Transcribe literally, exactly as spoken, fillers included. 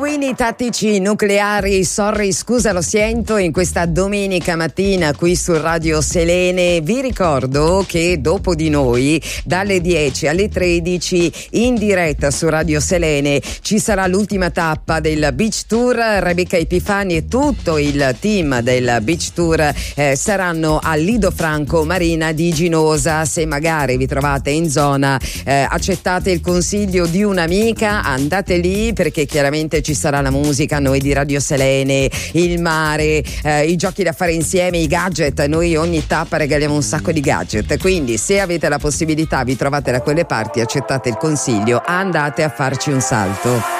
Pinguini tattici nucleari, sorry, scusa, lo sento, in questa domenica mattina qui su Radio Selene. Vi ricordo che dopo di noi, dalle dieci alle tredici, in diretta su Radio Selene, ci sarà l'ultima tappa del Beach Tour. Rebecca Epifani e tutto il team del Beach Tour eh, saranno al Lido Franco Marina di Ginosa. Se magari vi trovate in zona, eh, accettate il consiglio di un'amica, andate lì, perché chiaramente ci sarà la musica, noi di Radio Selene, il mare, eh, i giochi da fare insieme, i gadget. Noi ogni tappa regaliamo un sacco di gadget, quindi se avete la possibilità, vi trovate da quelle parti, accettate il consiglio, andate a farci un salto.